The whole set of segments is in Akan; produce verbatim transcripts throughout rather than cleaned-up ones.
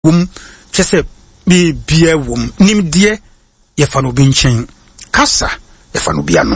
wum chese bi bia wum nimdie ye fa no bi nchen kasa ye fa no bia no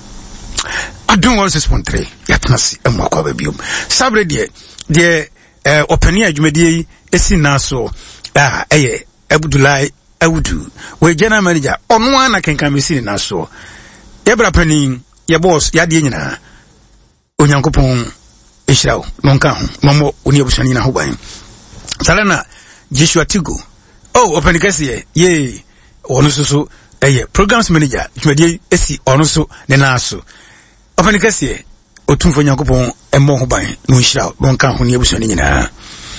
adun one six point three yatnasi emu akwa ba biom sabre de de eh opani adwumadie esi naso ah eye Abdullah Awudu we general manager ono ana kenkan mesi naso yebra pani ye boss ya de nyina onyankopon ehirawo nonka ho momo oni abusani na ho ban salana Joshua Tigo oh opani kase ye ono so eye programs manager adwumadie esi ono so ne naso opani kase otumfo nyankopon emo ho ban no ehirawo nonka ho ni abusani nyina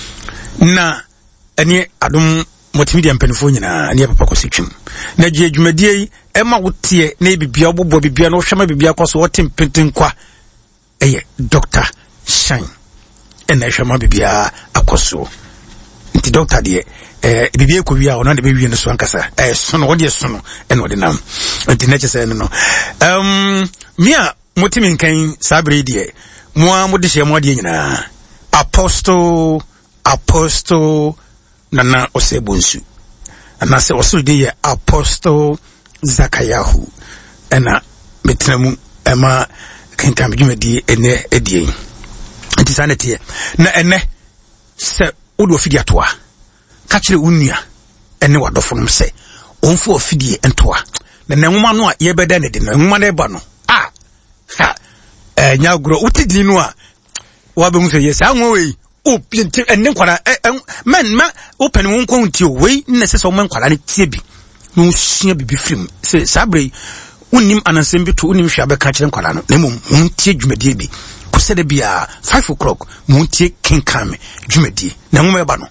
na eni adum multimedia mpenfo nyina ne papa kositwim na gye adwumadie ema wotie na bibia obobbo bibia no hwema bibia kwaso wote mpenten kwa eye Doctor Shine ena hwema bibia akoso nti doctor de eh bibia ko wia ona de be wie no so ankasa eh sono wo de sono ena de nam nti na kyese no um mia motimi nkan sabre de mo amode hye mo de nyina apostle apostle Nana Osebunsu. And I say also the Apostle Zakayahu. And I metremu Emma can come give me the ene edie. It is anity. Na ene se udo fidia toa. Kachire unia ene wado from say. Onfu ofidie entoa. Na nenwuma no a ye beda ne de no nwuma na eba no. Ah. Ha. Eh nyagro utidi no a wa be mu say yes anwo we. O piente enne kwara men ma open won kwonti o we na se so men kwara ne tie bi no sua bibi film se sabre unnim anansem bi to unnim hwa be ka kire kwara no na mum untie dwumadie bi kose de bia five o'clock mu untie kenkame dwumadie na ngoma eba no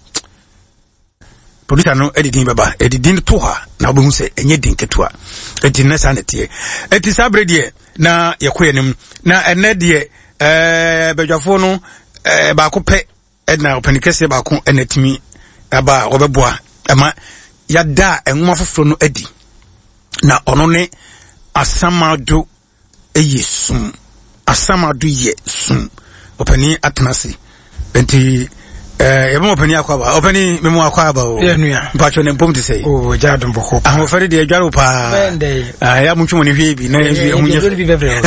producer no editing baba editing to ha na obehu se enye din ketua eti na sanete eti sabre de na yekoyenim na enne de eh bedwafo no eh ba ko pe na openikese ba ko enatimi aba obeboa ama yada enwoma foforo no adi na ono ne asamado eyesum asamado ye sum opani atenase enti eh yebo opani akwaba opani memo akwaba o yenua mpacho ne mpom te sei o jadum boko ah ofere de adwaro pa ah ya muntwo ne hwe bi na enye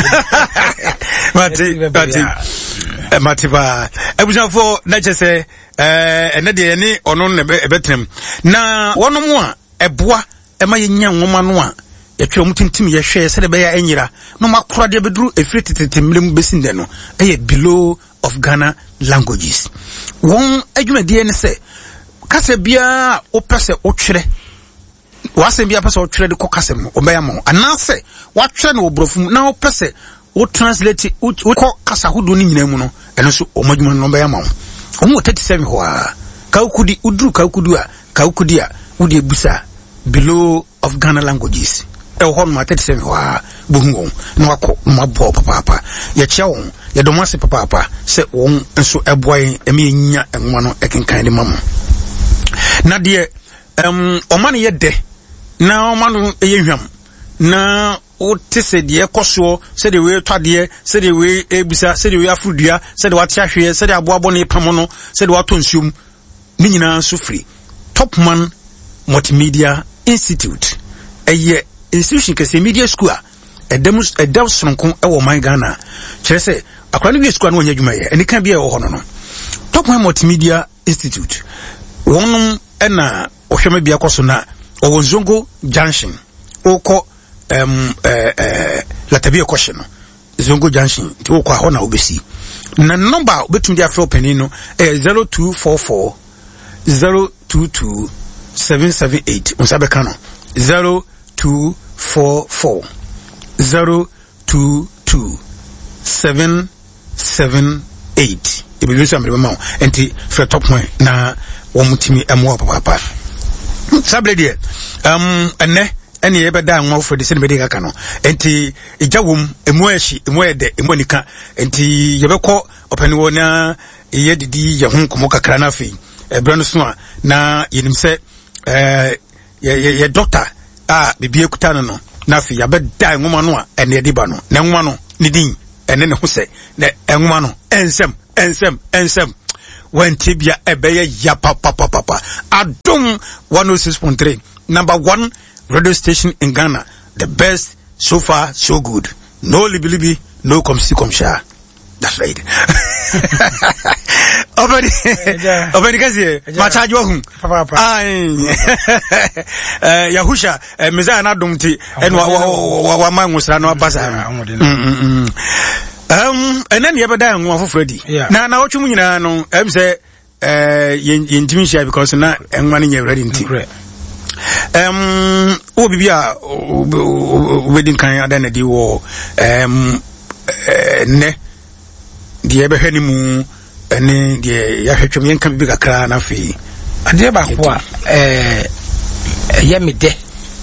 mati mati matiba ebujafo na chese eh ene de ne ono ne betrem na wono mu a eboa ema yenya nwoma no a yetwe mutintim ye hwe se de be ya enyira no makora de beduru efiri titetemlem besinde no eye below of Ghana languages won adwumade ne se kase bia opese otwere wase bia pese otwere de kokasem obeya mo anase watwere no obrofum na opese o translate o ko kasa hudu ni nyina mu no eno so omadwuma no beya ma omo thirty-seven ho a kaukudi udru kaukudu a kaukudi a udi ebusa below of Ghana languages e ho no thirty-seven ho a bohu no akọ no abo papa papa ye chia won ye do mase papa papa se won enso eboy emi nya enwa no ekenkan de mamo na de um omane ye de na omano eye hwam na o tese de ekoso se de we twade se de we ebusa se de we afudua se de wate ahwe se de aboabo ne pamono se de wato nsium ni nyina so free Topman Multimedia Institute eye institution kese media school a edemus edew sonkon e wo man Ghana kire se akwa ne school na wonya dwuma ye eni kan bia e wo hono no Topman Multimedia Institute wonum ena ohwema bia kwaso na owo Zongo Junction oko um eh eh la tabia question Zongo Junction ti wo kwa ho na obesi na number betum dia fro penino eh zero two four four zero two two seven seven eight unsabe kano zero two four four zero two two seven seven eight ibi bisa mbe ma enti fre top point na wo mutimi emo papa papa sabre die um ene ene yebeda anwa ofo de se ne ka no enti ejawom emu ahyi emu ede emu nika enti yebekọ opani wo na yedidi ye hu komo kakra na afi ebra no so a na yenim se eh ye ye doctor a bibie kuta no no na afi yabeda nwoma no a ene de ba no na nwoma no ne din ene ne ho se na nwoma no ensem ensem ensem when tibia ebeye ya papa papa papa. Adum one oh six point three. Number one radio station in Ghana. The best so far, so good. No libi no komsi komsha. That's right. Obedi, obedi kazi. Machaji wakum. Ah, Yahusha, meza na dumti. En wa wa wa mangu sila no apasa. Um, and then yabada ngwa Freddy. Na na ochu munyina no. Em say, eh, yintimi share because na engwani nye ready nti. Um, obibia wedding kan adana di wo um ne die be hwani mu ene die ya hwetwem yen kan bi kakra na fi ade ba ko a eh yamide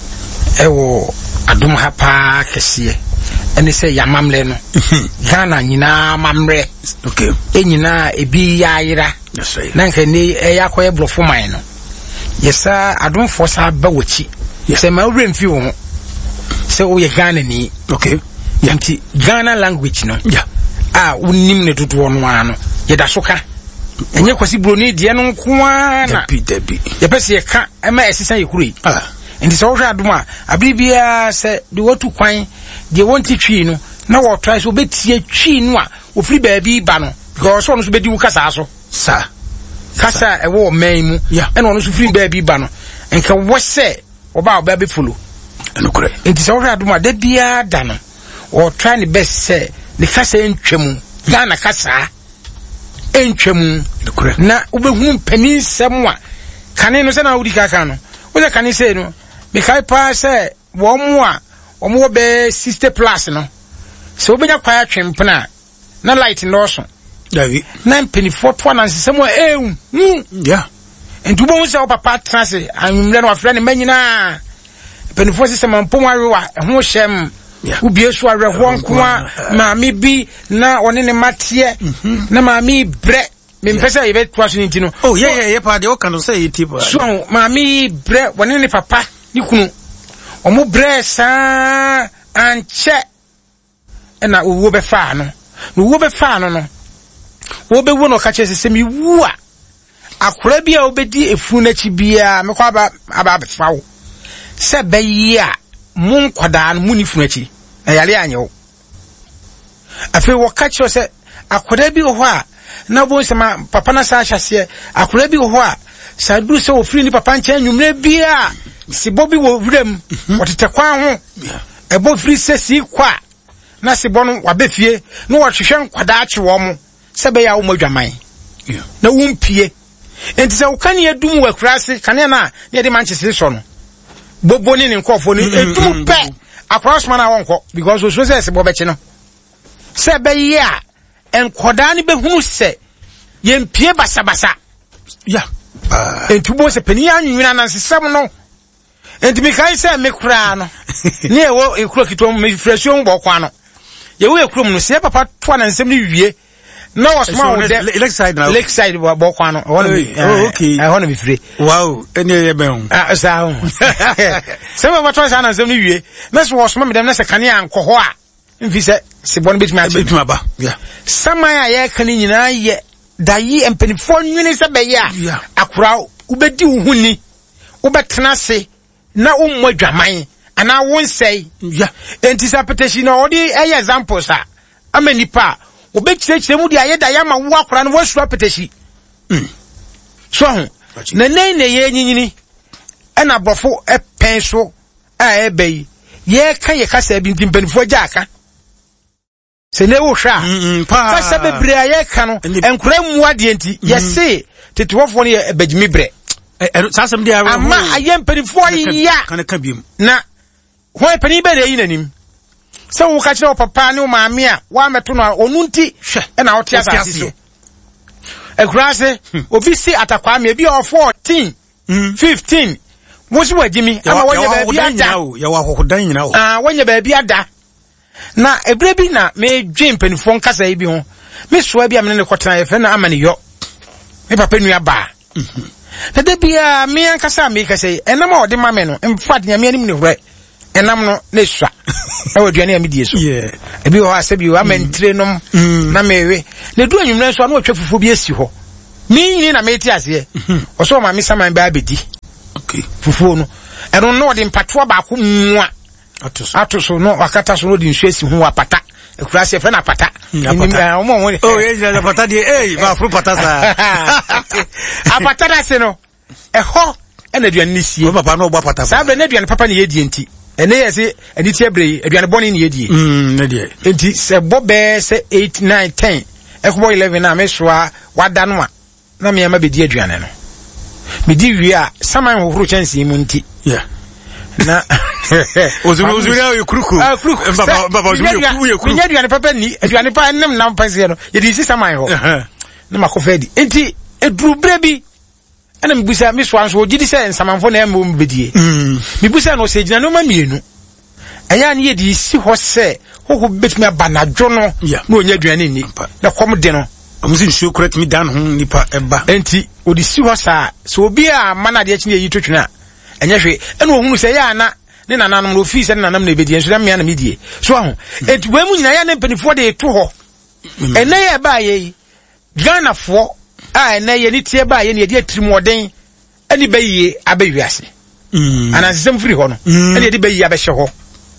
ewo adum ha pa kese ene se yamamle no Ghana nyina mamre okay enyina ebi ya ayira that's right na nka ni e yakoye blofo man no yesa adum force ba wochi se ma wure mfi wo se wo ye Ghana ni okay yanti Ghana language no yeah ah unim ne dodo no ano ye da soka enye kwasi broni de no nko ana debi debi ye pese ye ka e ma esisa ye kuru ah enti se wo hwa adum a abribia se de wotu kwan de wonti twi no na wo try so betie twi no a ofri ba bi ba no because so no so bedi wu kasa so sa kasa e wo man mu e no no so free ba bi ba no enka wo se oba oba be follow enokure enti se wo hwa adum a da bia da no wo try ne best se ne kasa entwemu Ghana kasa entwemu na ubehu mpanin sem a kane no se na wudi kaka no wo se kane se no be kai pa se wo mu a wo mu be sixty plus no se obenya kwa atwempena na light no so David na mpani foto na nsem a ehu yeah entubo wo se wo papa trase anwumle no afre ne manyina mpani foto se mampo warewa ho hyem ubie so awerho nko a maami bi na one ne matie na maami bre me mpesa ye betwa so nti no oh yeah yeah yeah pa de o kan say it tipo so maami bre one ne papa ni kunu omo bre sa anche na wo be fa no wo be fa no no wo be wo no ka chese se mi wu a akora bia obedi efunu na chi bia me kwa aba aba befa wo se be yi a mun kwada no muni funu achi na yale anyo afi wo ka chi se akora bi ho a na bo se ma papa na sa hyase akora bi ho a sa du se wo firi ni papa nche anwumre bia si bobi wo wrem wotete kwan ho e bo firi se si kwa na si bo no wabefie no wo hwehwe nkwada achi wo mo se be ya wo madwaman na wumpie enti se wo kan ye dum wa kurase kan na ye de manchester so no bobo ni nkofo ni etum pe across man awonko because so say se bobechi no se be ya enkoda ni behunu se ye mpie basa basa ya entubo se pani anwina na nsesem no enti mi kai se me kura no ni ewo ekuro kito me fresho ngbo kwa no ye wo ekuro mu no se papa to na nsem ni wie na wasma wo de lakeside na lakeside bo kwa no wona oh okay I want to be free wow eni ye be hu ah sa se me bato sa na nsem ni wie na so wasma me dem na se kane anko ho a mfi se se bon betuma betuma ba yeah saman a ye kan nyina ye dayi empenifo nwini se be ya akura ubedi uhuni ubetena se na ummo adwaman ana wonsei yeah enti petition na odi e examples a amanipa obekire mu dia ye da ya ma wo akura no wasu petition mm so na nei na ye nyinyini ana bofo e pen so a e bei ye ka ye kasa bi mpenifo jaka se ne wo hwa pa kasa bebre aye ka no enkura mu ade enti ye se tetewofo ne ebagimi bre sasem dia ama aye mpenifo ya kana ka biem na ho epani be re yinanim se wo ka kire papa ne o maame a wa meto no onunti hwe na wo tia asase so ekura se obi si atakwa me bi o fourteen fifteen wo si wagimi ama wonye ba bi ada ya wa hohodan nyina ho ah wonye ba bi ada na ebre bi na me dwen penifo nkasa yi bi ho me soa bi amene ne kwotena ye fe na amane yo me papa nua ba na de bia me ankasa me kasa yi enam a ode mame no mfat nya me anim ne hore enam no ne sua e waduane am die so yeah ebi ho asabi o amentre nom na mewe na du anwumre so na otwa fufu bi esi ho me ni na meti ase oso ma me saman ba abedi okay fufuo no eno no de mpatoa ba ko mua atoso atoso no wakata so no de nsuasi ho apata ekura se fe na pata ni omo mo oh ye na pata de eh ba fru pata sa apata da se no eho ena aduane ni sie papa no obo pata sa be na aduane papa ne yedie nti ene yesi eni tie bre aduane boni ne yedie mm na de enti se bobe se eight nine ten ekobo eleven na me soa wada no a na me ma be di aduane no me di wi a saman hohoro chance mu nti yeah na ozuru ozuru ya kuruku ah kuruku baba baba ozuru ya kuruku me aduane papa ni aduane pa nem na mpase no ye di si saman ho na makofedi enti eduru bre bi ana mbusa me so anso ogidi se nsamanfo na emu bedie mm mibusa no se gina no ma mienu aya ne ye di si ho se ho betumi abanadwo no na onya aduane ni na kom de no amusi nsuo correct mi dan ho nipa eba enti odi si ho sa so obi a manade achi ne yi twetwena enya hwe ena ohunu se ya na ne nananom no fi se ne nanam na bedie nso na me na medie so aho enti wemu nyina ya ne mpanifo de to ho ena ye ba ye Ghana fo ah na ye ni tie ba ye ne de atirimoden ani bayiye abawiase mm ana sesem firi ho no ani de bayiye abehye ho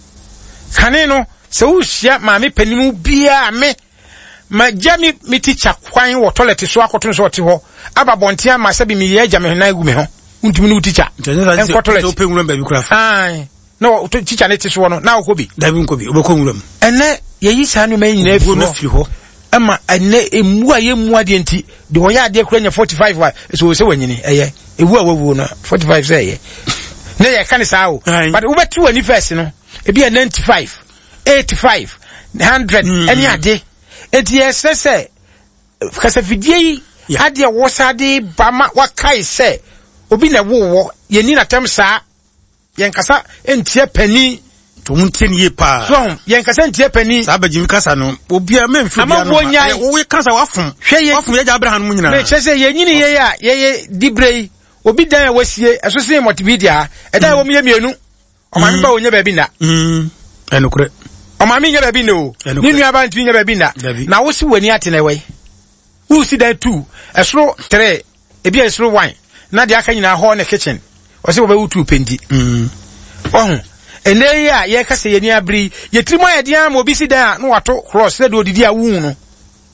kane no se wo hia ma me panimu bia me ma jami mi teacher kwan wo toilet so akoto so te ho ababontia ma sabi mi ye jame na egu me ho ntumi no teacher en ko toilet so penwura ba bi kura ai no teacher ne te so no na wo bi da bi nko bi obeko nwuram ene ye yi sa no ma nyina efu no firi ho ama ene emu aye mu ade nti de wo ya ade kura nya forty-five wa so se wanyini eye ewu a wawu no forty-five say eye na ye kan sa o but wo betu ani first no e bia ninety-five eighty-five one hundred any ade enti yes say kasa fidie ade wo sa de ba ma wakai say obi na wo ye ni na tem sa yen kasa entie pani to muntie ni pa so yen kasa entie pani sa bajimi kasa no obi a memfi bia no wo kasa wafum wafum ye Abraham mu nyina me chese ye nyini ye ya ye ye dibrei obi dan a wasie asose multimedia e dan wo me mienu o ma me ba onya ba bi na mm enokure o ma me nya ba bi no ni nua ba ntu nya ba bi na na wo si wani ate na we wo si dan two esoro three e bia esoro one na de aka nyina ho na kitchen o se wo ba wutu pendi mm oh ene ya ye kase ye ni abri ye trimo ye dia ma obi si dan no wato cross na de odidi a wu no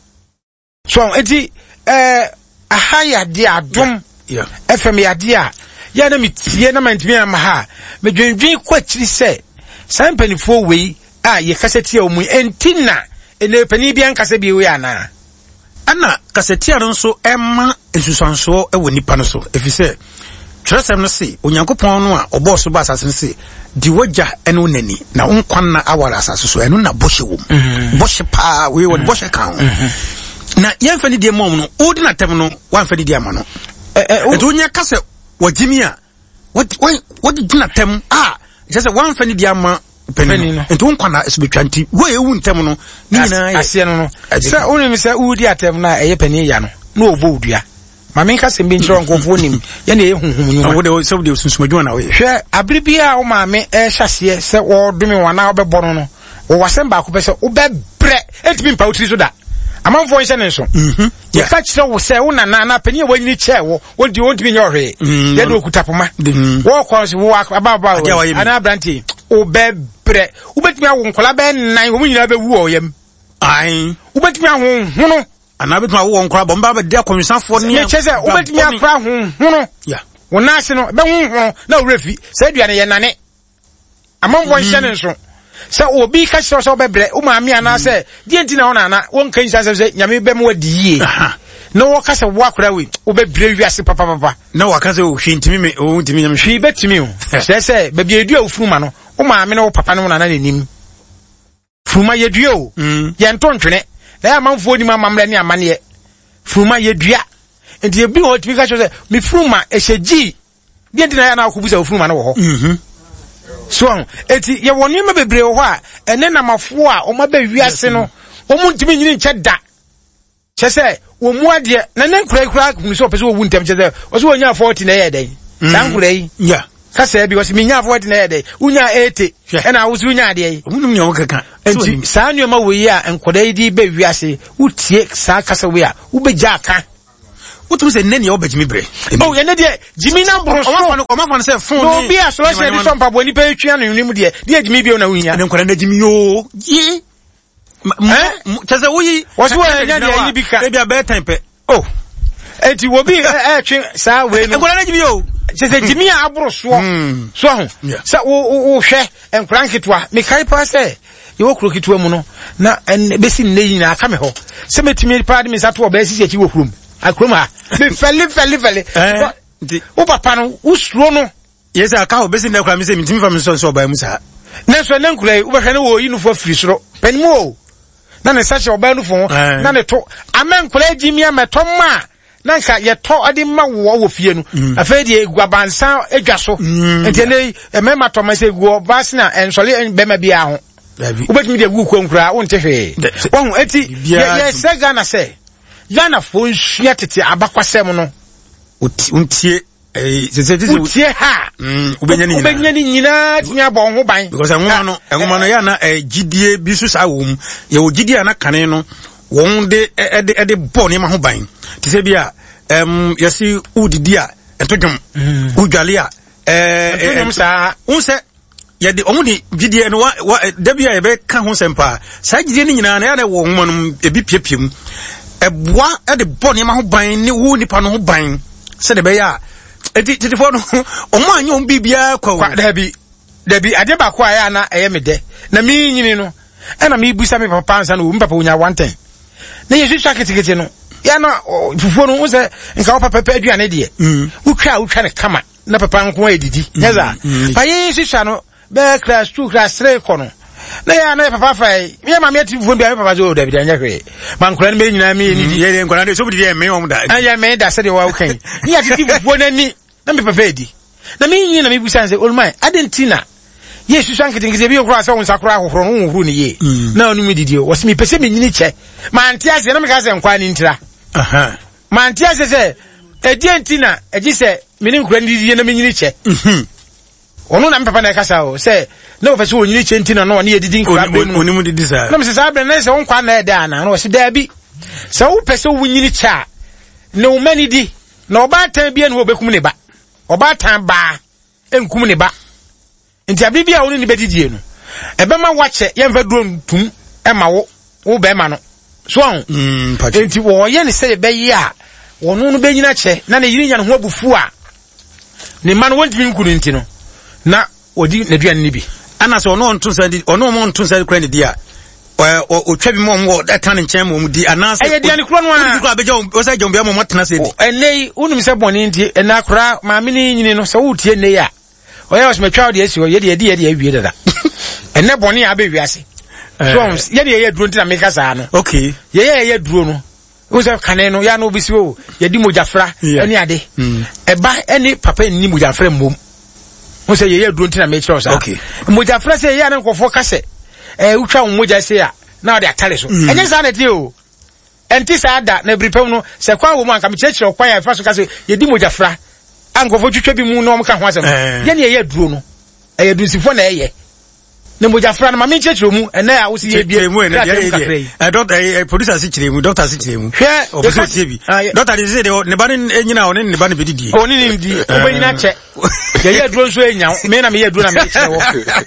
so enti eh ahaya dia adom yeah F M ya dia ya na mitie na mantimi ama ha me dwendwen kwachiri se san panifo wei a ye kaseti a mu entina ene pani bia nkase bi we ana ana kaseti a nso emma esusanso e woni pa no so efise tresem no se onyankopon no a obo so ba asase no se di wagya ene onani na onkwan na awara asase so eno na boshe wom boshe pa we won boshe kan na yemfa ni die mom no odi na tem no wanfa ni die ama no eto nya kase wajimi a what what did na tem ah just wanfa ni die ama penino ento nkwa na esbetwanti wo ewu ntem no ni nyina ase no no se oni mi se udi atem na eye pani ya no na obo udua ma me nka se mbi nchiro nkonfo nim ye na ehunhum nyu wo de so de sunsumadwo na wo ye hwe abribia wo ma me e hyase se wo dumi wana obebo no no wo wasem ba ko pese wo bebre etimi mpa utiri so da amanfo nhyɛ ne nso mhm ye ka kyerɛ wo sɛ wo nana na pani wo nyini kyɛ wo wo di wo ntimi nyɛ hwe ye de okutapoma wo kɔ so wo ababa ana branti wo bebre wo betimi awo nkola be nan wo nyina be wu o yam ai wo betimi aho hono ana betimi awo nkola bo mba be de akomisafo ne ye kyɛ sɛ wo betimi afra ho hono ya wo nase no be ho hono na wo refi sɛ aduane ye nane amanfo nhyɛ ne nso se obi ka kyerɛ sɛ obebre o ma me ana sɛ die nti na ona na won kan sɛ sɛ nyame bɛ mu adie na wo ka sɛ wo akora we obebre wiase papa papa na wo ka sɛ o hwe ntimi me o ntimi nyame hwe betimi o sɛ sɛ ba bia dua ofuruma no o ma me na wo papa no na na nim furuma ye dua o ye nto ntwene na ya manfo ni ma mamra ni amane furuma ye dua enti ebi ho timi ka kyerɛ sɛ me furuma e hyegi die nti na ya na akobusa ofuruma no wo ho mhm so eti ye woni ma bebre ho a ene na mafo a o ma ba wiase no o mu ntimi nyini nche da che se wo mu ade na ne nkura kura kunu so pese wo wu ntem che se o so wonya forty na ye den san kura yi ya ka se bi o se minya forty na ye den unya eighty e na wo so unya ade yi munum nya wo kaka enti sa nneoma wo yi a enkoda yi di ba wiase utie sa kasa we a wo begya aka what was a nene or Benjamin Bray? Oh, and then Jimmy Nambro, or my say phone. No, be as long as some people when you pay Chian and you dear, dear Jimmy on a wing and then Jimmy, oh, ye. Tazawi was where maybe a bad temper. Oh, and you will be actually, sir, when you says Jimmy Abro swan, swan, so, oh, share and crank it to me. Kai say. You walk it to a mono, now and basin lady na come home. Some to me, pardon me, that will be at your room. I cruma. Fell, fell, fell. Opa panel, who's Rono? Yes, I can't basin the crime is in from so by Musa. Next one, uncle, over can you for free throw. Pen more. None is such a band for none at all. A man played Jimmy and my Toma. Nanka, yet talk I didn't ma war with you. A fade guaban sound a gasso. And then a member Thomas go Basna and Solly and Bema Biao. Ubet me the book on cry, won't you? Oh, Etty, yes, Gana say. Yana phone shitty abaqua semono. Untie, a ha, Ubenyanina, Yabon, Wobine, because a woman, a woman, a G D A Bisus Aum, you G D A Caneno, one day at the Bonnie Mahobine. Tisabia, um, you see, Udia, and Togum, Ugalia, eh, sir, Unse. Ya the only G D N what W I be kan ho sempa sa G D N nyina na ya wo homanum e bi piepiem e boa e de bone ma ho ban ne wo nipa no ho ban se de be ya e ti ti fo no o ma anyo bibia kwa da bi da bi ade ba kwa ya na eye me de na mi nyini no e na mi busa me papa ansa no mi papa onya one ten na yesu twa ketekete no ya na fufuo no wo se nka wo papa aduane de wo twa wo twa ne kama na papa nko edidi nyeza pa yesu twa no be class two class three kono na ya na papa fai me ma me ti fo bia me papa zo David anya hwe man kura ne me nyina me ni ye nkora de so bi de me om da anya me da se de wa kan ni ya ti fo na ni na me papa edi na me nyina me busan se olmai adentina yesu san kitingize bi okura se won sakura ahohoro no huru ni ye na onu mi didi o wo se me pese me nyini che man ti ase na me ka se nkwa ni ntira aha man ti ase se edientina edi se me ni nkura ni didi na me nyini che mhm ono na mpapa na kasa o se na ofese onyini chenti na no na ye didi nkwa be mu onimu didi sa na me se sa be na se won kwa na e da na no se da bi se wo pese wo nyini cha na o mani di na oba tan bia na obekum ne ba oba tan ba enkum ne ba nti abibia wo ni be didie no e be ma wache ye mfa duro ntum e ma wo wo be ma no so on mm nti wo ye ne se be ye a wono no be nyina che na ne yiri nya no ho abufu a ne ma no wontimi nkunu nti no na odi na duan ni bi ana so ono onto sadi ono mo onto sadi kra ni dia o o twa bi mo mo da tan nchen mo mu di ana se e dia ni kro no a ko abeja o sa jombe mo motena se di enei unum se boni nti ena kra ma me ni nyini no so wutie nei a o ya o se metwa de asi o ye de ye de awie dada ene boni a be wiase so ye de ye duro nti na me kasa no okay ye ye ye duro no o se kane no ya no bisi o ye di mojafra eni ade e ba eni papa ni mojafra mbom o se ye ye duro nti na me kira o sa okay mojafra se ye na nkofo kase eh utwa moja se ya na de atare so enye sa na ti o enti sa ada na bripem no se kwa wo mu anka me kire kwa ya fa so kase ye di mojafra ankofo twitwa bi mu no mo ka ho asem ye ne ye duro no e ye dunsifo na ye ne mojafra na ma me kire mu ene a wo si ye bie mu ene ye eh doctor eh producer si kire mu doctor si kire mu hwe o so tie bi doctor dey say ne ba ne nyina o ne ne ba ne bedidi o ne ne di o ba nyina che ye ye duro so enya me na me ye duro na me kire wo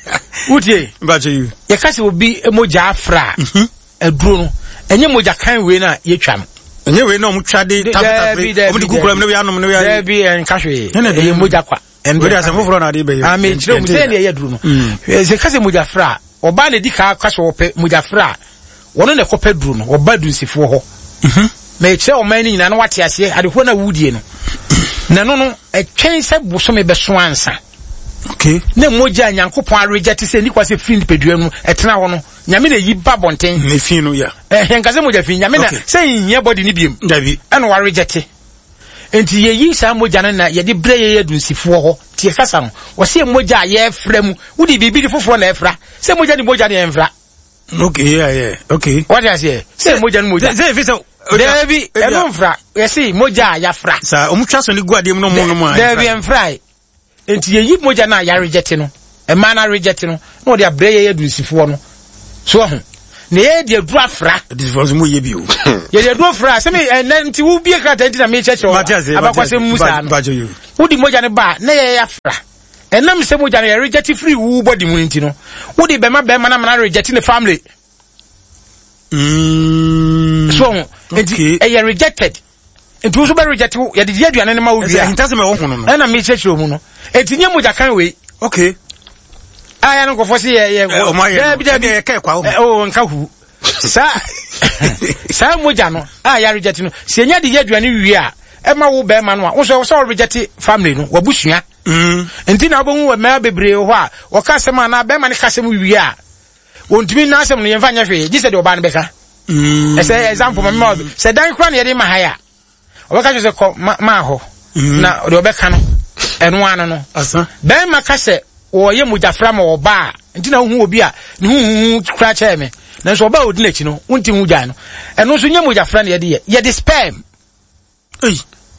utie mbache you ye kase obi emoja afra e duro no enye moja kan we na ye twam enye we na o mutwa de tap o mudi kukura me no ya no me no ya e bi en kahwe e moja kwa en we da samfo na de be ye ami kire mu se ne ye duro no ye kase moja afra oba ne di ka kase ope moja afra wono ne kope duro no oba dunsifo ho mhm me kire o man ni na na wate ase ade ho na wudie no na no no e twen se boso me be so ansa okay ne moja nyankopon arejete se ni kwase free pedua nu etena ho no nyame na yi babonten me fi no ya eh henkaze moja fi nyame na se yin body ni biem davi eno warejete enti ye yi sa moja na ye de bre ye dunsifo ho tie kasa no wo se moja ye fra mu wudi bibi foforo na efra se moja ni moja ni enfra okay yeah yeah okay what you say se moja ni moja se fi so davi eno enfra ye se moja ya fra sa omutwa so ni guade mu no mo no mo davi enfra enti ye yi moja na ya reject no e ma na reject no no de abre ye dunsifo no so ho na ye de dru afra this was mu ye bi o ye de dru afra se me nti wo bie kra tanti na me cheche o abakwase musa no wo di moja ne ba na ye afra enam se moja ne reject free wo body mu nti no wo di be ma be ma na na reject the family mm so enti e ye rejected enti wo so be reject ye de ye duane ne ma wo bia hintase me wo hono no na me cheche o mu no enti nye moja kan we okay aya no kofo se ye ye bi da bi kai kwa o nka hu sa sa moja no aya reject no se nya de ye duane wi a e ma wo be ma no a wo so so reject family no wabusua mm enti na obo hu ma bebre ho a wo ka se ma na be ma ne ka se mu wi a wontimi na asem no ye mfa nya hwe ji se de oba ne beka mm e se example ma ma se dan kra ne ye de ma haya oba ka se ko ma ho na de obeka no eno ano no asa be ma ka se wo ye mujafra ma oba enti na hu obi a ne hu kra cha me na so oba odi na chi no wonti hu gya no eno so nye mujafra ne ye de ye de sperm ei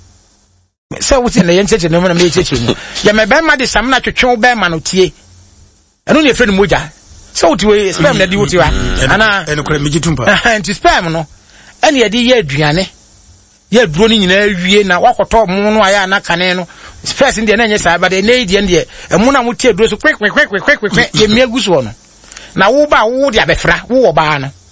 se wuti na ye ncheche no na me cheche no ye me be ma de sam na twetwe be ma no tie eno ne friend moja se wuti we sperm na di wuti wa ana eno kra mijitumpa enti sperm no ene ye de ye aduane ye duro ni nyina awie na wakoto mu no aya na kane no first ndi na enye sa ba de na edi ndi e mu na mu tie duro so kwek kwek kwek kwek kwek ye miagu so no na wo ba wo de abefra wo wo ba no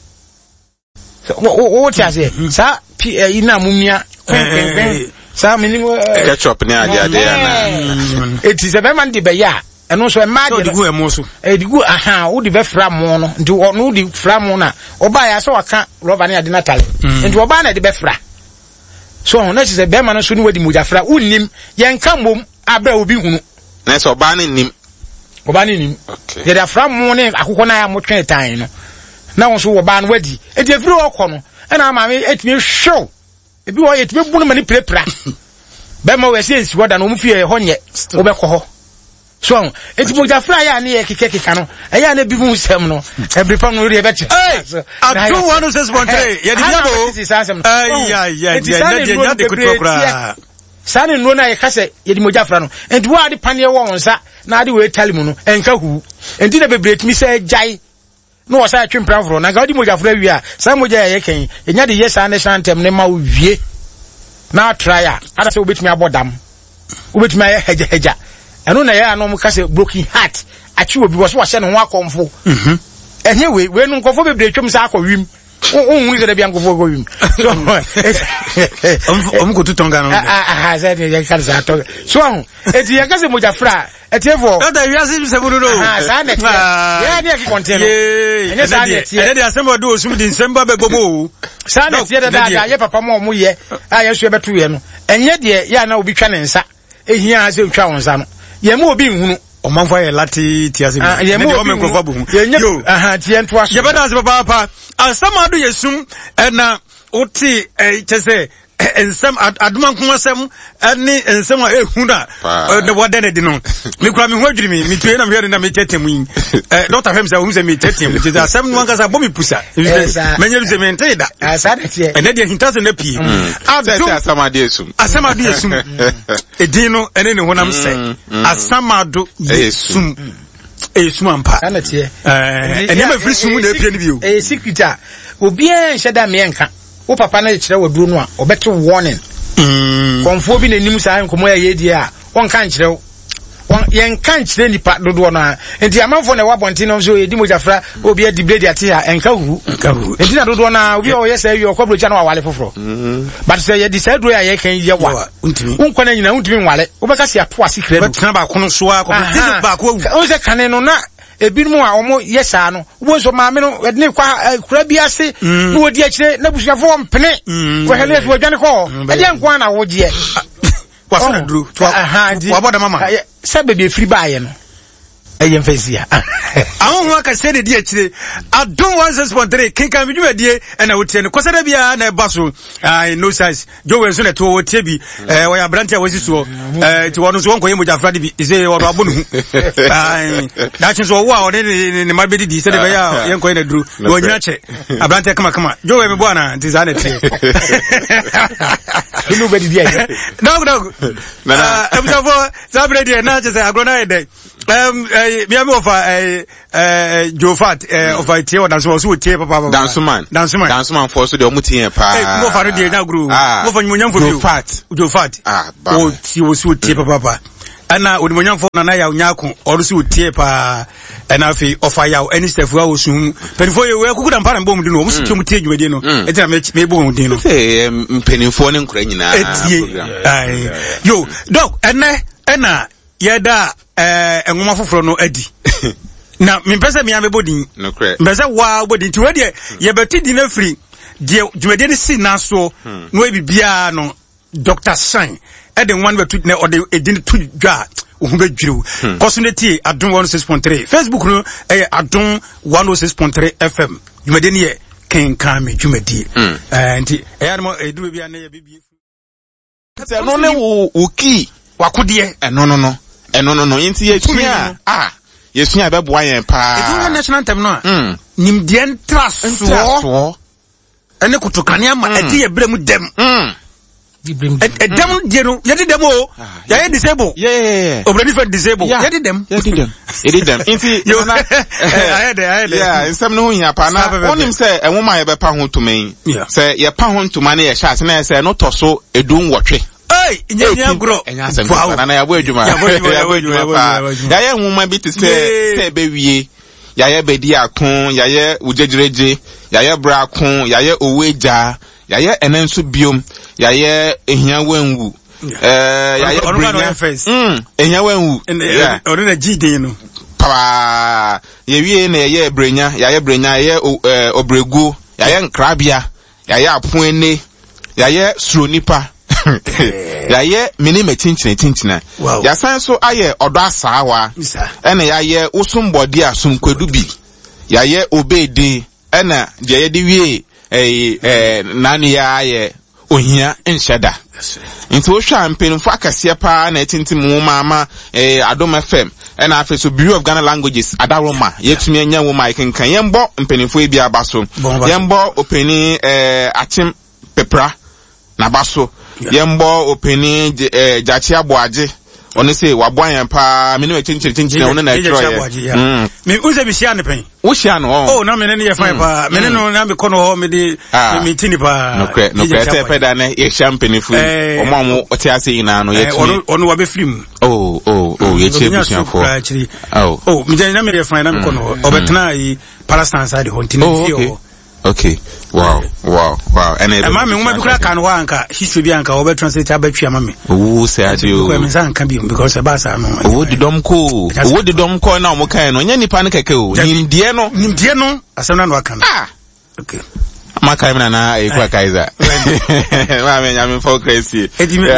wo wo tia se sa ina mu mia kwek kwek sa mini ketchup ni ade ade ana eti se be man di be ya eno so e ma de digu e mo so e digu aha wo di be fra mu no ndi wo di fra mu na oba ya so waka rubber na ade natale ndi oba na de be fra so na se be ma no so ni wadi mujafra unnim ye nka mbom abra obi hunu na so ba ni nim oba ni nim okay ye da fra mu ne akokọ na ya mo twen tan no na won so oba no wadi e de firi okọ no e na ma me etimi show e bi wo etimi bu no mani prepra be ma we sense woda no mu fie ho nye wo be kọ ho so eti mujafra ya ne ye keke keka no e ya na bi mu sem no e bi fam no re be che hey I don't want to say spontaneous ye di yabo ay ay ay ye na de kutokura sane no na ye kase ye di mujafra no enti wo ade pane wo wonsa na ade we tali mu no enka hu enti na bebre timi se jai no wo sa twempra fro na ga di mujafra wi a sa moja ye ken ye nya de ye sa ne santem ne ma wie na try a ada se obetimi abodam obetimi aye heja heja eno na ya no mu kase broken heart achi obi wo so wa hye no ho akomfo mhm enye we we no nkofo bebre twem sa akọwim unhu ni de bia nkofo akọwim so om ko tutonga no ah ah za de ya kale sa to so eti ya kase mojafra eti evo da ya se se buru no ah sa net ya de ki contain enye sa net ye de asem do osum di nsemba be gomo sa net ye da da ye papa mo mo ye ah ye so ye betu ye no enye de ya na obi twa ne nsa ehia se twa wonsa no ye mo obi nhunu omanfo ye lati tiase bi ye mo obi nkofo bu yo aha tie nto aso ye beda ase papa papa asama do yesum na oti eh chese ensem aduma nkomasem ani ensem a ehuna na wode ne no me kura me ho adwiri mi mitue na me hwere na me tetem yi eh doctor him say o say me tetem je asem no nkasa bo me pusa menye se me nteda asa de tie ene de hintase na pii adu asama de esum asama do yesum edin no ene ne honam se asama do yesum esum ampa ana tie eh ene ma free sum na epie ni bio eh secret a obi en hyeda me enka wo papa na kire waduro no a obeto warning mm konfo bi na nim sa nkomo ya yedi a won kan kire won yen kan kire nipa dodo no a enti amanfo na wabonti no so yedi mojafra obi a diblade ate a enka hu enka hu enti na dodo na obi o yesa wi okobro cha na wale foforo but say yedi sa duro ya ye kan ye wa untimi unkwa na nyina untimi nwale obeka se ato asikire do tena ba kono so a ko dizu ba ko o se kane no na ebinmu a omo yesa no wo so maame no ne kwa kura bi ase no odi akire na busuafo mpene ko hele so adwane ko ade nkwa na wo je wasana duru wa boda mama sabe be free baaye no eye mfesia awon ho ka se de di akire adon one six point three kinka mi dwuadie na wotie ne kosada bia na baso ai no size jo we so na to wotie bi eh wo ya brante a wasi so eh ti wono so won ko yemo jafra de bi ise wo abonu ai da chi so wo a one ne ma bedi di se de be ya yen ko na duru wo nyina che abrante kama kama jo we me bo na ti za na tie inu bedi di ai dog dog na na ebjafo za bredi na che se agrona ide um eh me am offer eh eh Jofat eh offer tie or dance so tie papa dance man dance man dance man for so de omu tie pa eh mo fa de na guru mo fa nyunyam for Jofat Jofat ah o ti wo so tie papa ana onimonyam for na na ya nyako or so tie pa ena fi offer ya any step wa osum penifo ye we kukuda mpara mbom di no mo sitie mu tie dwumade no etina me me bom di no say mpenifo ne nkura nyina etie ai yo dog ene ena yeda eh enwoma foforo no adi na me pese me amebodin no kre pese wa bodin ti we de ye beti di na free de dwumade ne si na so no e bibia no Doctor Shine e de one betu na ode edin tu dwa ohun bedwiro cosneti adon one oh six point three Facebook no e adon one oh six point three F M dwumade ne ye ken kan me dwumadi eh nti e ya no e du bibia na ye bibia se no ne wo uki wakode e no no no e no no no nti ye tua ah ye tua be boa yen pa e do national anthem no mm nim de entraso ene kutokane ama e de ye brem dem mm Edem jenu yedi dem o ya ye disable yeah obrani for disable yedi dem yedi dem yedi dem inti yo ayede ayede yeah insem no hia pa na onim se enwoma ye be pa ho tumen se ye pa ho ntuma na ye sha se na se no toso edun wotwe hey nyanya gro enya se na na ya bo adwuma ya bo adwuma ya ye nwoma bi te se se be wie ya ye bedi akon ya ye ujejireje ya ye bra akon ya ye oweja yaye enenso biom yaye ehia wanwu eh yaye brenya mm ehia wanwu ori na gidin no pa ye wie na yaye brenya yaye brenya yaye obregu yaye nkrabia yaye apoene yaye suronipa yaye mini metinchine tinchina ya sanso aye odo asawa ena yaye usumbodi asumkwedu bi yaye obede ena je ye de wie eh eh nani ya ye ohia enshada nti wo hwa mpenfo akase pa na etintim mama eh Adom F M na afeso Bureau of Ghana Languages adaroma yetumi anya wo mic nkan yembo mpenfo ebi abaso yembo openi eh atim pepra na baso yembo openi eh jachi aboaje oni say waboan pa me no chinchiri chinchiri oni na tro ye mm me unse bi sia ne pen wo sia no oh na me ne ye fine pa me ne no na me kono ho me di me tini pa no kre no kre se peda na ye champagne fu o mo mo o ti ase ina no ye tini onu wa be film oh oh oh ye che bi sia fo oh oh me na me ye fine na me kono o betna yi Palestine side ho tini fi o okay wow wow wow and e ma me uma bi kura kan ho anka history bi anka obe translate abatwi ama me oh say adio ko me san kan bi because e ba sa no oh di dom ko oh di dom ko na mo kan no nya nipa ne keke o nimdie no nimdie no asem na no aka ah okay ma kai na na e kwa kaiza ma me nya me for crazy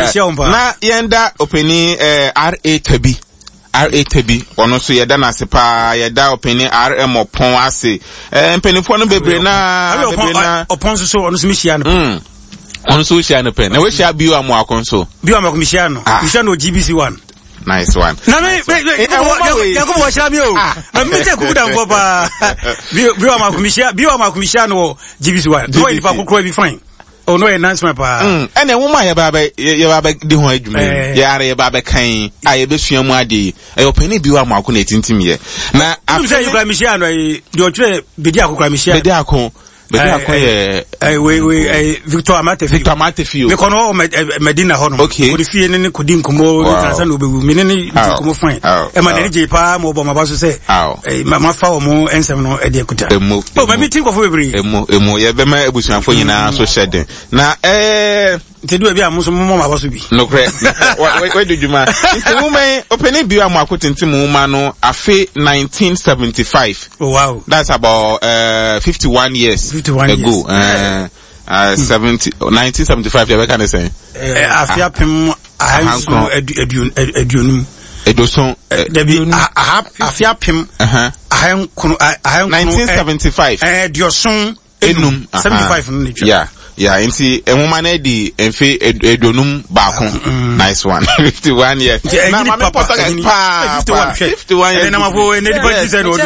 na yenda openi eh R A Tabi R A T B ono so yeda na sepa yeda openi R M opon ase eh mpenifo no bebre na bebre na opon so ono so mihia no mm ono so hia no pen na we hia biwa amu akonso biwa ma komihia no mihia no G B C one nice one na me yakobo wa shami o na me te kuda mbo ba biwa ma komihia biwa ma komihia no G B C one no ifa kokro bi fine oh no announcement pa mm ene wo ma ye ba ba ye ba ba di ho adwuma ye are ye ba ba kan a ye besua mu ade e openi biwa mu akọ na tintim ye na after you gra mishia no e di otwe bedi akọ mishia bedi akọ bedi akọ ye eh we we eh Victor Amate Victor Amate fio me kono Medina ho no ko di fie ne ko di nkomo transa no bewu me ne ne nkomo fine e ma ne je pa mo bo ma ba so se eh ma fa o mo ensem no e de kuta o ma meeting ko fo bebre emo emo ye be ma ebusuafo nyina so hyede na eh tedu e bi amuso mo ma ba so bi no kre we do juma nti woman openi biwa mu akotintim woman no afe nineteen seventy-five oh wow that's about uh fifty-one years fifty-one ago years. uh uh seventy nineteen seventy-five they can say eh afia pem ahanso eduon eduonum edoson debi afia pem aha ahan kono ahan nineteen seventy-five eh dioson enum seventy-five no ne twa yeah Yeah, inti enwoma na di enfe edonum baako. Nice one. fifty-one years. Na ma me papa pa fifty-one years. Na ma fo na di pa say no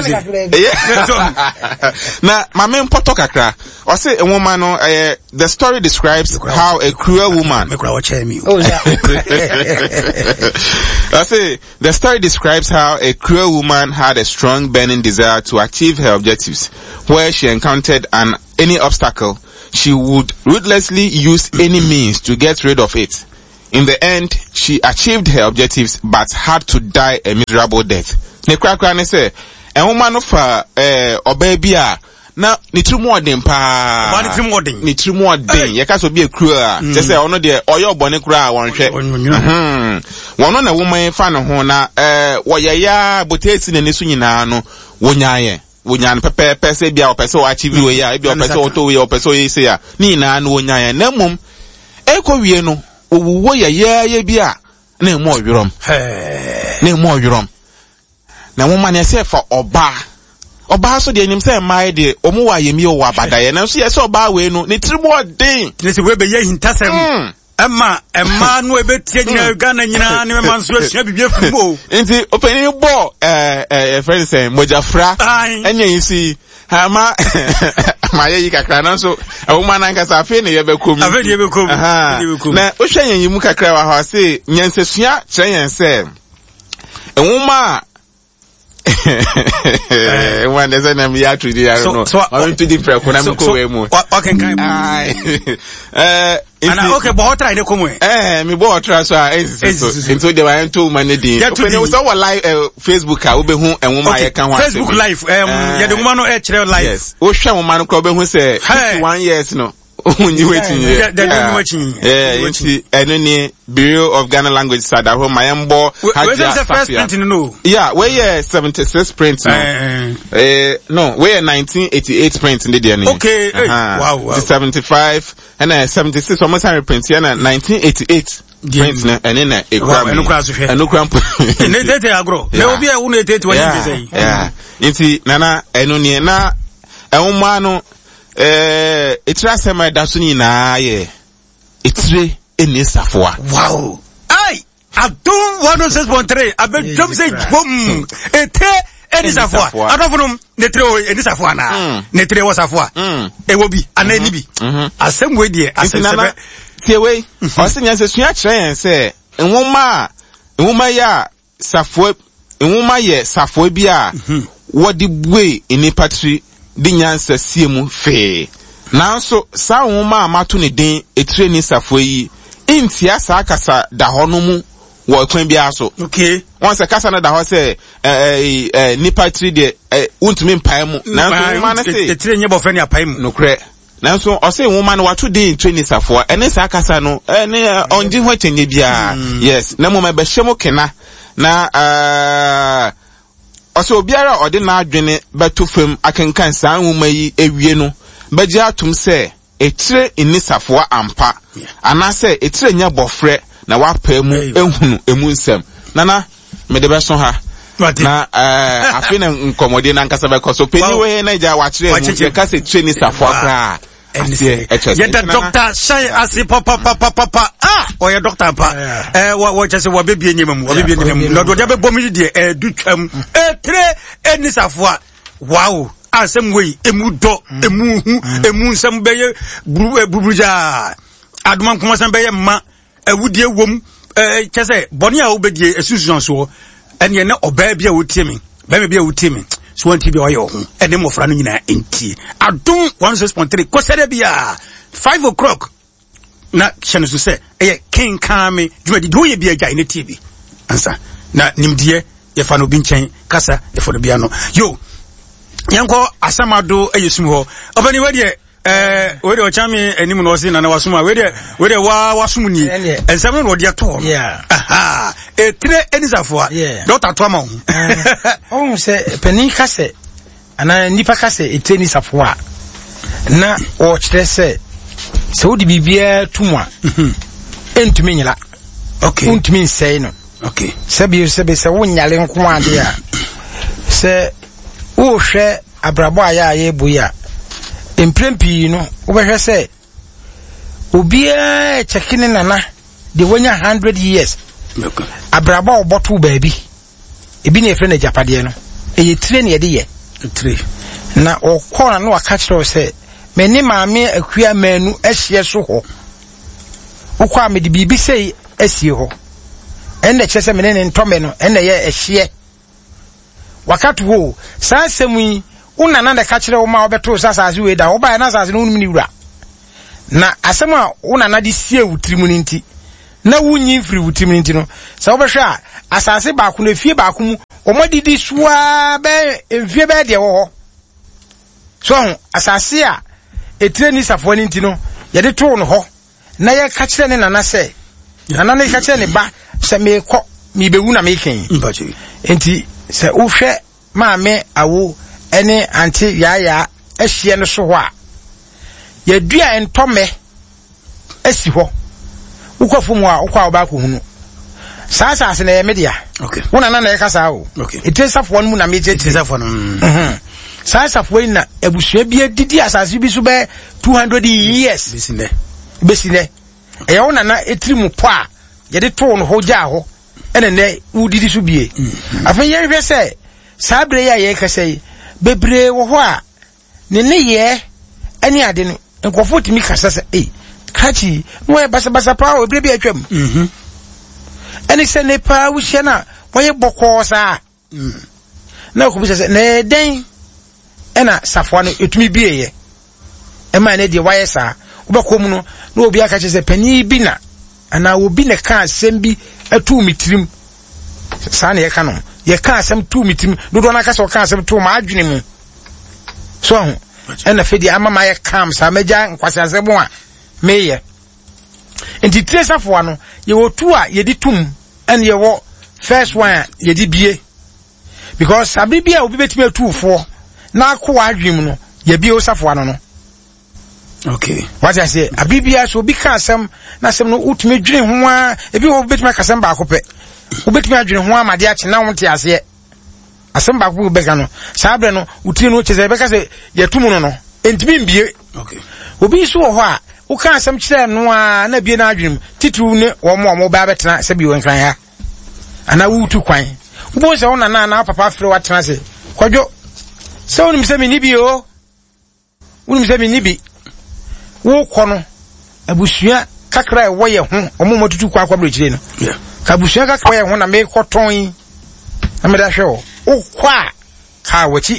na ma me poto kakra. O say enwoma no eh the story describes how a cruel woman. Oh yeah. I say the story describes how a cruel woman had a strong burning desire to achieve her objectives. Where she encountered an any obstacle, she would ruthlessly use any means to get rid of it. In the end, she achieved her objectives but had to die a miserable death. Ne kra kra ne say, "E woman no fa eh obabia na ni trimu odin pa." Ba ni trimu odin. Ni trimu odin. Ye ka so be a cruel a. Just say ono de oyo bone kra won hwe. Mhm. Wono na woman fa no ho na eh woyaya botesi ne nisu nyina no wonyaye. Wonyan pepe pese bia opese o achieve we ya bia opese o to we opese o yese ya ni na no wonyan na mum e ko wie no owuwo ya ya ya bia na mo owirom na mo owirom na mo man yese fa oba oba so de enim se mai de omo wa yemi o wa badaye na so yese oba we no ni tribo den ni se we be ye hintasem Emma, Emma, no ebetie nyina Ghana nyina ne man so asua bibia fumo. Nti openi bo eh eh friend say mojafra enya yisi ha ma ma ye kakra na so e woman na nkasa afi ne ye bekom. Afi ne ye bekom. Na o hwe yen yimu kakra wa ha say nyansesua kire yen say e woman eh one day na me ya trudi I don't know. I'm too deep for ko na me ko we mu. Okay kan. Eh ana okay but try dey come eh me bo try so so into the one to manage the open so live Facebook a we be hu enwoma ye kan ho Facebook live um ye de woman no e kire live yes o hwe woman no ko be hu say fifty-one years no only waiting yeah yeah waiting yeah it's eno ni Bureau of Ghana Language sada ho mayembo haja the first print no yeah we yeah seventy-six print no eh no we nineteen eighty-eight print in the day okay wow wow seventy-five and uh, seventy-six almost one print here nineteen eighty-eight print na and then e kra eno kra so hwe eno kra ne tete agro me obi e unu tete wani say yeah inti nana eno ni na enwoma no eh etira sema da so ni na ye etire eni safoa wow ai adum one oh six point three abedom say bom ete eni safoa adofunum ne tire eni safoa na ne tire wo safoa e wo bi ana ni bi asem we die asem tie we o se nyanse sua kire yen se enwoma enwoma ya safoa enwoma ye safoa bi a wodi bue eni patri di nyansa siemu fe nanso sa nwoma amato ne den etire ni safo yi intia sa kasa da hono mu wo kwan bia so okay once kasa na da ho se eh eh ni patri de untumi mpae mu nanso nwoma na se etire nye bofani apae mu no kre nanso o se nwoma no wato den training safo ene sa kasa no ene onji ho chenye bia yes na mo me be hyemo kena na ah Oso obiara ode na adwene beto fam akenkan saa nwoma yi ewie no beje atum se etire inisafoa ampa anase etire nya bofre na wapa mu ehunu emu nsem nana me de beso ha na eh afi na nkomode na nkasa be koso peniwe na ja wachire mu ka se etire inisafoa kra ye da doctor shine asi papa papa papa ah o ye doctor pa eh wo chese wo bebie nyem mu wo bebie nyem mu no do de be bomi de eh du twam eh tre enisafoa wow asem we emu do emu hu emu nsem be ye buruja aduma kuma sam be ye ma ewudie wom eh chese boni a wo bedie esusuan so ene ne oba bia wo tie me ba bia wo tie me so wanti bi oyo ho ene mofra no nyina enti adum one oh six point three kosere bia five o'clock na chene so se eh ken kame dwuma di do ye bia gya ne T V ansa na nimdie ye fa no bi nchen kasa ye fa no bia no yo yanko asamado eyesum ho obani we de eh we de ochami enim no se na na wasuma we de we de wa wasum ni ensam no de to aha e tre enisafoa doctor to ama ho oh se peni kase ana nipa kase e tre enisafoa na o kire se se wodi bibia tumwa entumi nyila okay entumi nsei no okay se bi se be se wonyale nko ade a se wo hwe abrabo aya aye boya emprempi no wo behwe se Obia checking nana the one hundred years. Okay. Abraba obotu baby. Ebi na efre na japade no. Eye tire na yede ye. Tire. Na okona no aka kire o se me ni maame akua manu ahye so ho. Ukwa me de bibi sei asie ho. Enne kire se me ne ntome no enne ye ahye. Wakati ho saa semu una na de ka kire wo ma obeto sasaase we da wo ba na sasaase no unum ni wura. Na asema una na de sie wutirimu ni nti na wunyi mfiri wutirimu ni nti no sa wo behwe a asase ba ko na fie ba ko mu omodidi soa be mfie be de wo ho so asase a etire ni safo ni nti no ye de to no ho na ye ka kire ne nana se nana ne ka kire ne ba se me kɔ mi bewu na me ken Mpachi. enti se wo hwɛ maame awo ene anti yaya ehye no so ho a ye dua entome esi ho ukofo mu a ukwa oba ko hunu saa saa se na ye media Okay. wona na na ye kasa o Okay. etesafo no mu na me Etesafo no. mhm saa safo yi na ebusua bi adidi asase bi so be two hundred years Bisinde. besine e wona na etiri mu po a ye de to no ho gya ho ene ne udidi so bie afa ye hwɛ sɛ saa bre ya ye kasa yi bebre wo ho a ne ne ye ani ade no nkofo timi kasa sɛ eh krachi no e basa basa pa o bre bi atwam Mhm. ene sɛ ne pa wo hye na wo ye bɔkɔ saa na ko bi sɛ ne den ena safo no etumi bieye e ma ne de waye saa wobɛkɔ mu no na obi aka kyerɛ sɛ pani bi na ana obi ne ka asɛm bi atu mitirim saa na yɛka no yɛka asɛm tu mitirim dodo na aka sɛ ɔka asɛm tu ma adwene mu so ho ɛna fedi ama ma yɛ kam saa magya nkwase asɛm a meyɛ enti tire safo no yɛwɔ tu a yɛdi tum ɛna yɛwɔ first one a yɛdi bie because sabi bia obi betumi atuufo na akwa adwem no yɛbie osafo ano no. Okay. What I say, a bibia so be casam, na some no ultimate dream one, if you will bet my casam back up, who bet me a dream one, my dear, now want to as yet. A some back will begano, Sabrano, Utino, which is a becca say, ye two mono, and to be Okay. Will be so hard, who can't some chair no one, ne be an dream, Titune or more more babet, Sabu and Kaya. And I will too quine. Who was on and now, Papa Flo at Transit. Quajo. So, him say me nibio. Wouldn't say me nibi. Wo kono abusua kakra wo ye ho omomo tutu kwa kwa brechire no Yeah. kabusua kakra ye ho na me koton na me da hwe wo wo kwa ka wachi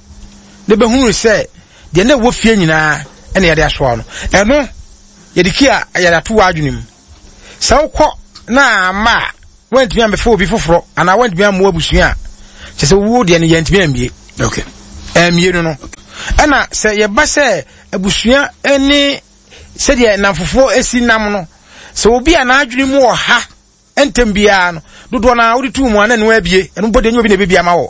de be hunu se de na wo fie nyina ene ye de aso no eno ye de kia ye da to adwunim sa wo kɔ na ma wantimi ambe obi foforo ana wantimi ammo abusua kyese wo de ne yantimi ambie. Okay. Emie no no ana se ye ba se abusua eni se de namfofo esi nam no se obi ana adwene mu o ha entem bia no dodo na odi tu mu ana no abie eno bode nyi obi na bibia ma wo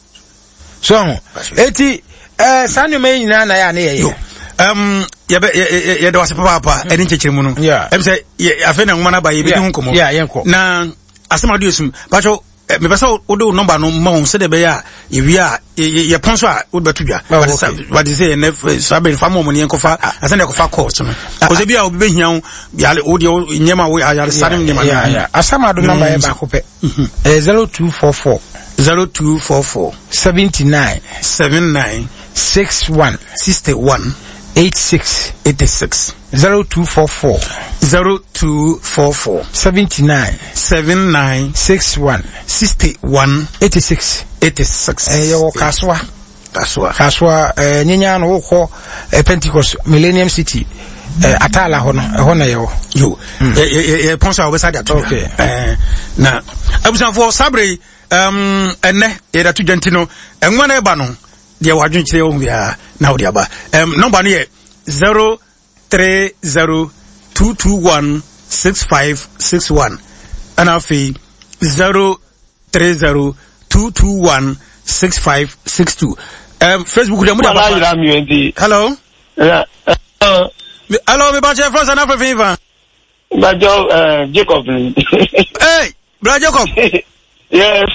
so ho eti eh sanu me nyina na ya na ye um ye ye ye do wase papa papa eni chechire mu no em se afa na ngoma na ba ye bi hu komo ya yenko na asema do esum pacho me pesa o do number no ma on se de be ya ye wi a ye ponso a o betu dwa what is say nef sabe fa mo mo ne enkofa asa na enkofa court no o se bia o be hia ya o de nyema wo ya sanim nyema ya ya asama do number e ba ko pe zero two four four zero two four four seventy-nine seventy-nine sixty-one sixty-one eighty-six eighty-six zero two four four zero two four four seventy-nine seventy-nine sixty-one sixty-one eighty-six eighty-six eh yo kaswa kaswa kaswa eh nyanya no wo eh Pentecost Millennium City eh atala ho no eh ho na yo yo eh eh ponsa we side ato okay eh na abusan for sabre um enne ye da to dwantino enwa na eba no de wadwen kire wo bia na wo de aba um number no ye zero three zero two two one six five six one and afi zero three zero two two one six five six two um Facebook de mo da ba hello yeah uh, hello me ba che France and Africa fever ba jo uh, Jacob hey bra Jacob yes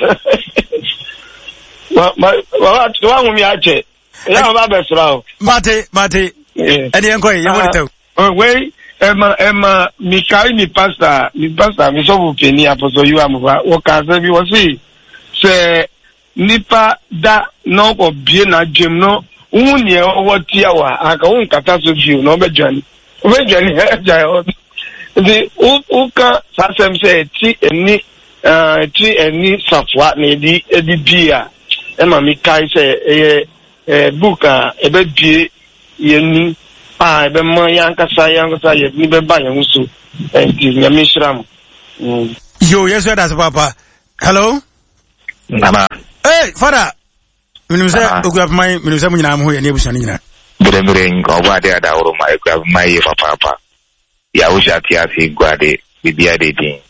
ma ma wa wa mu mi ache ya ba be sra o mate mate eni enko ye mo tew oh we Emma, Emma, mi carry mi pastor, mi pastor, mi so penny apostle you am over. O ka se bi was say, say nipa da no ko bie na dwem no, unye o tia wa, aka un kata so bi no be dwan. O be dwan he jai o. The u u ka sa sem say ti eni uh ti eni safwa na di edi bia. Emma mi kai say eh eh book a e be bie yeni ah ebe mo yankasa yankasa ye ni be ba yan so enti nyame hyiram. Yo, yes, that's papa. Hello? Mama. Hey, father. Minu say ogua mai, minu say munyina am ho ye ne ebusa ni nyina. Bere bere ngwa de ada oro mai ogua mai ye papa papa. Ya wo shati ase guade bibia de din.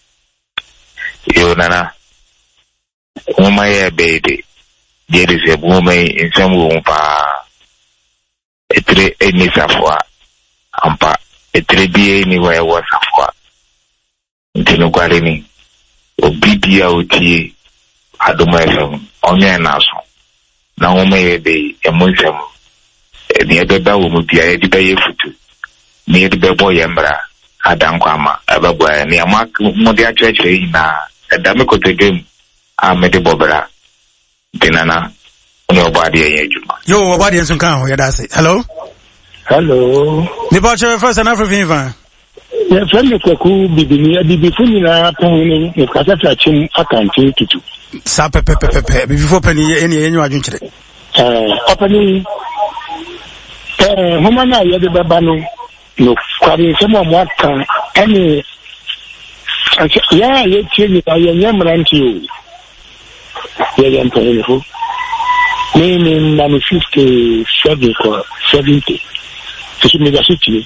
Yo nana. O mai e be de. De de se bu mai ensam wo pa. Etre eni safwa ampa etre bie ni wa wa safwa ntino kwale ni obibia otie adoma efem onye na so na homa ye be emonsem e de beba wo mu bia ye de be ye futu ni de be boy embra adankwa ma ababo ni ama mo de achechire yi na da me kotegem a me de bobra dinana no body ye juma. Yo, body enso kan ho ya da say. Hello? Hello. Me ba che first and African fan. Yeah, friend ko bibini bibi funi na pon ni e ka ta chim akanti tutu. Sa pe pe pe pe before penny eni enyu adwun kire. Eh, opani eh homa na ye de baba no no kwari se mo mo aka ani ya ye tie ni ya ye mranti o. Ye ye ntoni fo. Me me na fifty-seven ko seventy. Sisi me gasiti.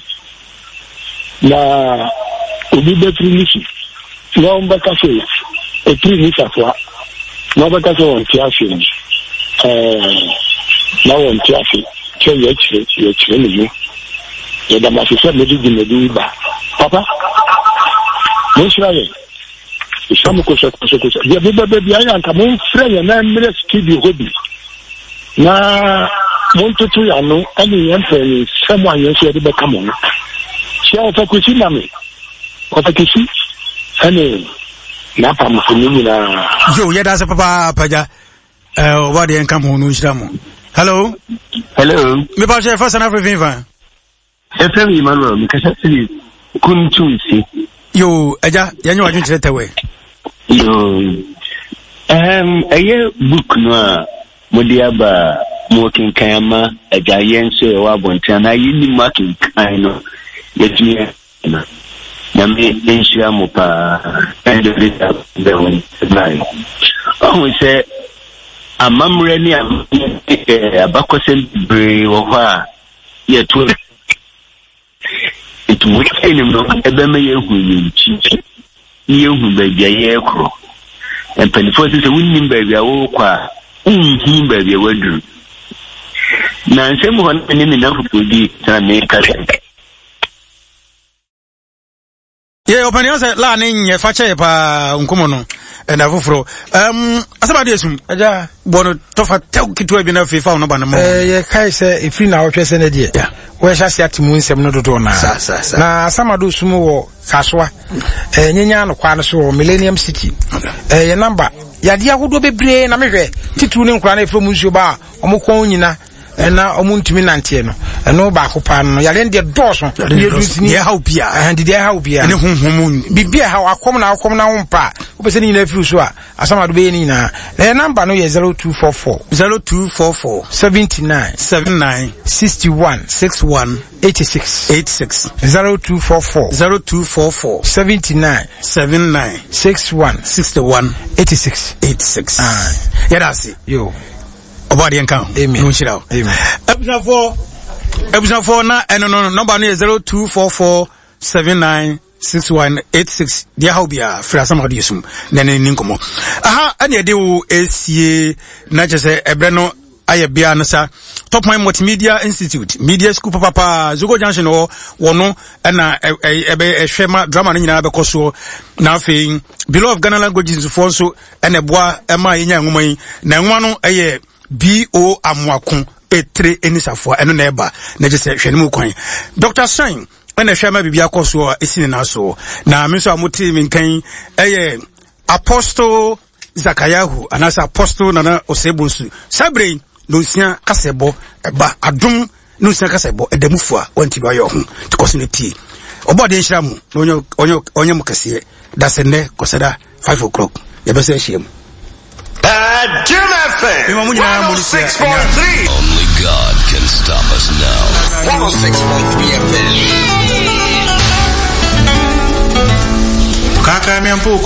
Na ubi betri nisi. Na umba kase. Etri nisa kwa. Na umba kase wantiafi. Eh, na wantiafi. Che ye chile, ye chile ni yu. Ye da masisa medu di medu iba. Papa? Mishra ye. Isamu kusha kusha kusha. Ya biba bebi ayanka mumfrenya na mire studio hobi. Na montutu ya no ani yempe semo anyenso de beka mo no sia ofakusi na me ofakusi ani na pa mo funi na yo ye da se papa paja eh o de enka mo no hira mo. Hello? Hello, Me ba che first and African fan. Efem Emmanuel mi kasa sili kuntu isi Yo, eja yenyu adwun kire tewe. yo ehm eye book no Modiaba Mokin Kayama, a giant say, Wabontan, I need marking kind of let me Yami Inshia Mopa and the one line. Oh, we say a mum really a Bacosin Bray or Ha, yet to it would any no Ebeme who you cheat. You who baby a year crow. And penny forces a winning baby a walk. Mhm baby wedu na nsemu ho ne ne na fupodi na me ka ye opanion say la ne nye fa che pa nkomo no na fufuro um asaba de esum aja bono tofa tew kitwa bi na fifa no ba na mo eh ye kai se ifri na wo twese ne de we hya se atimu nsem no dodo na sa sa sa na samado sumu wo kasoa eh nyenya no kwa no so Millennium City eh ye number yade agodo bebre na mehwe titru ne nkura na efro mu nsuo ba omukon nyina na omuntimi nante no eno ba ko pa no yale de doso ye dusini ye how bia eh de de how bia ne honhom bibia ha akom na akom na wompa obese ni nyina firu so a asamado be ni na na number no ye zero two four four zero two four four seventy-nine seventy-nine sixty-one sixty-one eighty-six eighty-six zero two four four zero two four four seventy-nine seventy-nine sixty-one sixty-one eighty-six eighty-six ah yeah that's it yo obadi enka amen no shira amen ebusa four ebusa four na eno no number no zero two four four seventy-nine sixty-one eighty-six dia how bia fra sama de sum na ne ninkomo aha ane de wo esie na chese ebre no aye bia no sa Top Mind Multimedia Institute Media School papa Zugo Junction wo wono na ebe ehwema drama no nyina be koso na afei below of Ghana languages for so ene boa ema yenya nwoma yi na nwa no eye B O Amwako etre enisafo eno na eba na je se hwene mu kwan Doctor Shine ɛna hwɛ ma bibia kɔ so a esi ne naso na me nso amote me nkan ɛyɛ Apostle Zakayahu anasa Apostle Nana Osebonsu sabre no sia kasebo eba adom no sia kasebo edamufu a wanti ba yo ho tikose ne tie obode nhira mu onye onye onye mukase da sene kosada five o'clock ye be se hiem at Jim F M one oh six point three. Only God can stop us now. one oh six point three F M. Kaka miampuko